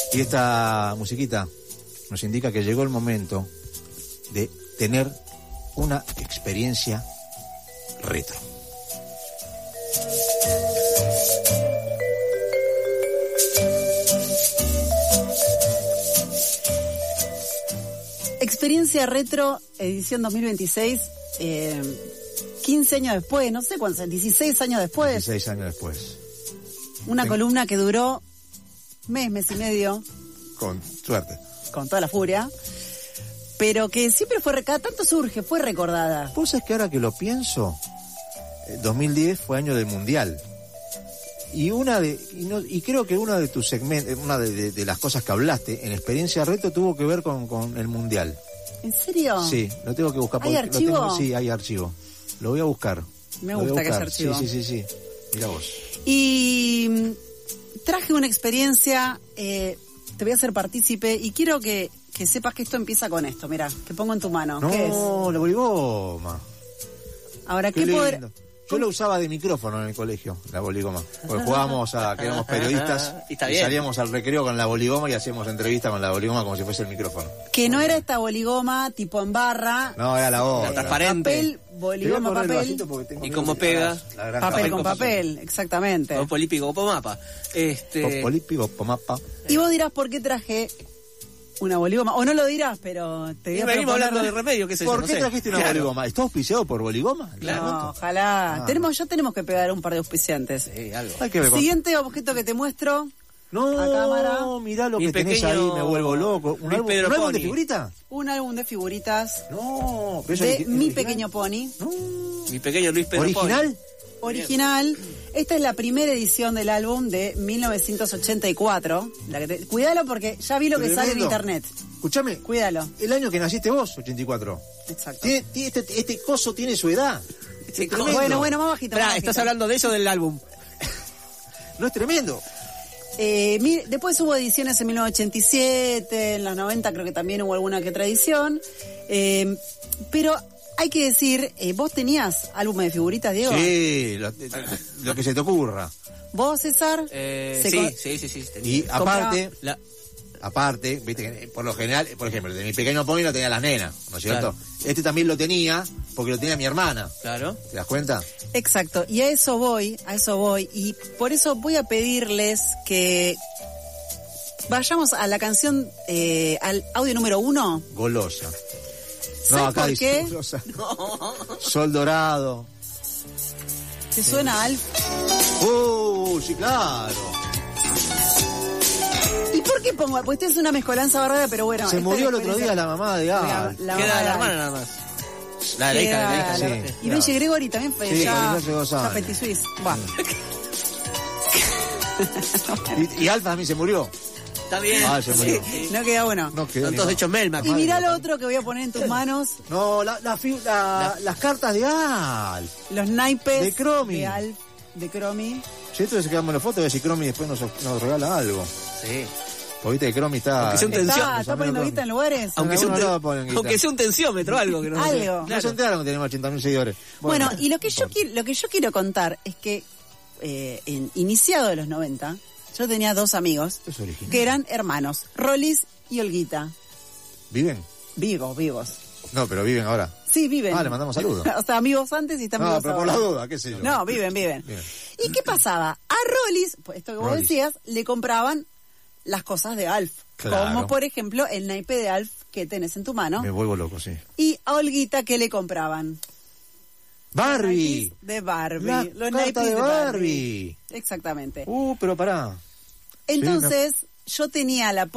Y esta musiquita nos indica que llegó el momento de tener una experiencia retro. Experiencia retro, edición 2026, 15 años después, no sé cuántos, 16 años después. 16 años después. Una columna que duró mes y medio. Con suerte. Con toda la furia. Pero que siempre cada tanto surge, fue recordada. ¿Vos sabés que ahora que lo pienso, 2010 fue año del Mundial? Y creo que una de tus segmentos, una de las cosas que hablaste en Experiencia Retro tuvo que ver con el Mundial. ¿En serio? Sí, lo tengo que buscar. ¿Hay archivo? Sí, hay archivo. Lo voy a buscar. Me gusta que haya archivo. Sí. Mira vos. Y traje una experiencia, te voy a hacer partícipe y quiero que sepas que esto empieza con esto. Mirá, que pongo en tu mano. No, ¿qué es? la boligoma. Ahora, Qué ¿qué poder...? Yo lo usaba de micrófono en el colegio, la boligoma. Porque jugábamos que éramos periodistas y salíamos al recreo con la boligoma y hacíamos entrevistas con la boligoma como si fuese el micrófono. Que no era esta boligoma tipo en barra. No, era la otra. Transparente. Papel, boligoma, papel. Y como pega. Papel con papel, exactamente. Polípico, pomapa. Polípico, pomapa. Y vos dirás por qué traje una boligoma, o no lo dirás, pero te voy a venimos hablando de remedio, qué sé yo. ¿Por qué trajiste una boligoma? ¿Está auspiciado por boligoma? Claro. No, ojalá. Tenemos que pegar un par de auspiciantes. Algo. Hay que ver Siguiente objeto que te muestro. No, a cámara. Mirá lo que tenés ahí, me vuelvo loco. ¿Un álbum de figuritas? Un álbum de figuritas. No, pero de Mi Pequeño Pony. No. Mi pequeño Luis Pedro ¿Original? Pony. Original. Esta es la primera edición del álbum de 1984. Cuídalo porque ya vi lo que sale en internet. Escuchame. Cuídalo. El año que naciste vos, 84. Exacto. Este coso tiene su edad. Bueno, más bajito. ¿Estás hablando de eso del álbum? ¿No es tremendo? Después hubo ediciones en 1987, en los 90 creo que también hubo alguna que otra edición. Pero hay que decir, ¿vos tenías álbumes de figuritas, Diego? Sí, lo que se te ocurra. ¿Vos, César? Sí. Y aparte, viste que por lo general, por ejemplo, de Mi Pequeño Pony lo tenía las nenas, ¿no es cierto? Claro. Este también lo tenía porque lo tenía mi hermana. Claro. ¿Te das cuenta? Exacto, y a eso voy, y por eso voy a pedirles que vayamos a la canción, al audio número 1. Golosa. No, acá por qué? Golosa. No. Sol Dorado. ¿Te suena Alf? Sí, claro. ¿Y por qué pongo? Pues esta es una mezcolanza bárbara, pero bueno. Se murió el otro día la mamá de Alf. Queda la hermana nada más. La hija, sí. Y Benji Gregory también fue ya Petit Suisse. Y Alf también se murió. Está bien. Se murió. Sí. No queda bueno. Son todos hechos Melmac. Y mirá lo otro que voy a poner en tus manos. No, las cartas de Alf. Los naipes de Cromi. De Alf, de Cromi. Si esto se quedamos en la foto, a ver si Cromi después nos regala algo. Sí. Porque viste que Cromi está poniendo guita en lugares. Aunque sea un tensiómetro, algo que no algo. Claro. No se enteraron que tenemos 80.000 seguidores. Bueno, y lo que yo quiero contar es que iniciado de los 90, yo tenía dos amigos que eran hermanos, Rolis y Olguita. ¿Viven? Vivos. No, pero viven ahora. Sí, viven. Le mandamos saludos. O sea, amigos antes y están vivos pero ahora. por la duda, qué sé yo. No, viven. ¿Y qué pasaba? A Rolis, pues esto que vos decías, le compraban las cosas de Alf. Claro. Como por ejemplo el naipe de Alf que tenés en tu mano. Me vuelvo loco, sí. Y a Olguita, ¿qué le compraban? Barbie. De Barbie. Los naipes de Barbie. Exactamente. Pero pará. Entonces, yo tenía la